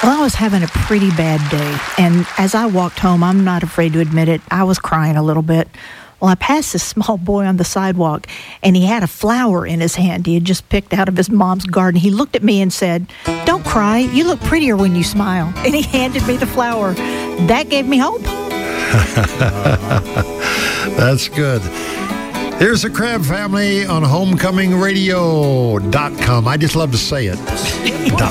Well, I was having a pretty bad day, and as I walked home, I'm not afraid to admit it, I was crying a little bit. Well, I passed this small boy on the sidewalk, and he had a flower in his hand he had just picked out of his mom's garden. He looked at me and said, "Don't cry, you look prettier when you smile." And he handed me the flower. That gave me hope. That's good. Here's the Crabb Family on HomecomingRadio.com. I just love to say it.